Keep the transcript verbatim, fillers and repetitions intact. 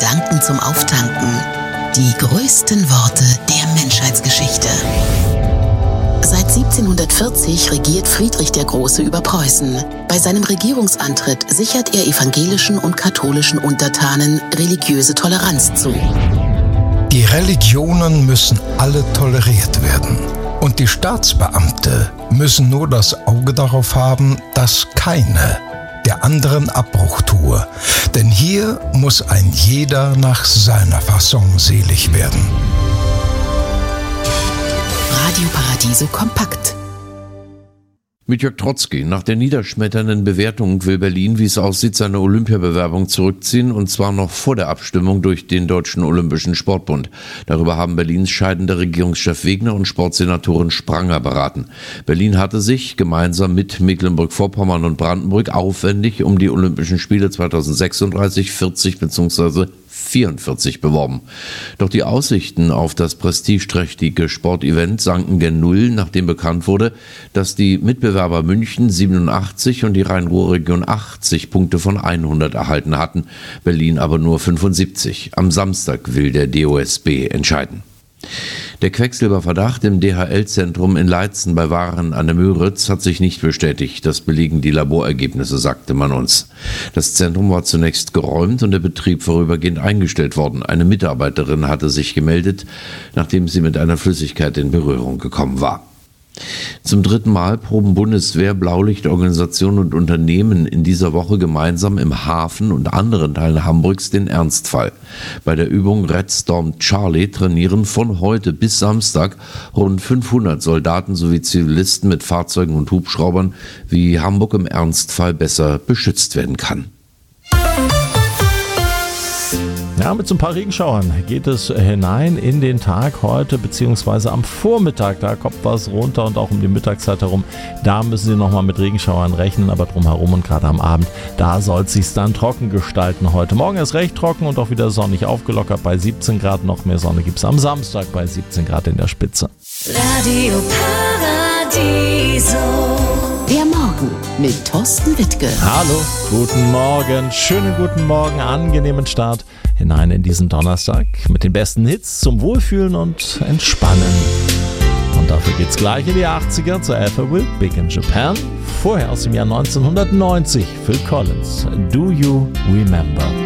Gedanken zum Auftanken. Die größten Worte der Menschheitsgeschichte. Seit siebzehnhundertvierzig regiert Friedrich der Große über Preußen. Bei seinem Regierungsantritt sichert er evangelischen und katholischen Untertanen religiöse Toleranz zu. Die Religionen müssen alle toleriert werden. Und die Staatsbeamte müssen nur das Auge darauf haben, dass keine der anderen Abbruch tue. Denn hier muss ein jeder nach seiner Fasson selig werden. Radio Paradiso kompakt. Mit Jörg Trotzki. Nach der niederschmetternden Bewertung will Berlin, wie es aussieht, seine Olympiabewerbung zurückziehen, und zwar noch vor der Abstimmung durch den Deutschen Olympischen Sportbund. Darüber haben Berlins scheidender Regierungschef Wegner und Sportsenatorin Spranger beraten. Berlin hatte sich gemeinsam mit Mecklenburg-Vorpommern und Brandenburg aufwendig um die Olympischen Spiele zweitausendsechsunddreißig, vierzig bzw. vierundvierzig beworben. Doch die Aussichten auf das prestigeträchtige Sportevent sanken gen Null, nachdem bekannt wurde, dass die Mitbewerber München siebenundachtzig und die Rhein-Ruhr-Region achtzig Punkte von hundert erhalten hatten, Berlin aber nur fünfundsiebzig. Am Samstag will der D O S B entscheiden. Der Quecksilberverdacht im D H L-Zentrum in Leitzen bei Waren an der Müritz hat sich nicht bestätigt. Das belegen die Laborergebnisse, sagte man uns. Das Zentrum war zunächst geräumt und der Betrieb vorübergehend eingestellt worden. Eine Mitarbeiterin hatte sich gemeldet, nachdem sie mit einer Flüssigkeit in Berührung gekommen war. Zum dritten Mal proben Bundeswehr, Blaulichtorganisationen und Unternehmen in dieser Woche gemeinsam im Hafen und anderen Teilen Hamburgs den Ernstfall. Bei der Übung Red Storm Charlie trainieren von heute bis Samstag rund fünfhundert Soldaten sowie Zivilisten mit Fahrzeugen und Hubschraubern, wie Hamburg im Ernstfall besser beschützt werden kann. Ja, mit so ein paar Regenschauern geht es hinein in den Tag heute, beziehungsweise am Vormittag. Da kommt was runter und auch um die Mittagszeit herum. Da müssen Sie nochmal mit Regenschauern rechnen, aber drumherum und gerade am Abend, da soll es sich dann trocken gestalten heute. Morgen ist recht trocken und auch wieder sonnig aufgelockert bei siebzehn Grad. Noch mehr Sonne gibt es am Samstag bei siebzehn Grad in der Spitze. Radio Paradiso. Der Morgen mit Thorsten Wittke. Hallo, guten Morgen, schönen guten Morgen, angenehmen Start hinein in diesen Donnerstag mit den besten Hits zum Wohlfühlen und Entspannen. Und dafür geht's gleich in die achtziger zu Alpha Will, Big in Japan. Vorher aus dem Jahr neunzehnhundertneunzig, Phil Collins, Do You Remember?